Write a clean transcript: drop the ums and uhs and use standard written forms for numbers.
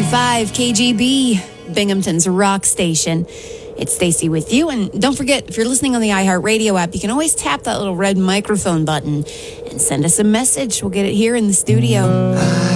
101.5 KGB, Binghamton's rock station. It's Stacy with you. And don't forget, if you're listening on the iHeartRadio app, you can always tap that little red microphone button and send us a message. We'll get it here in the studio.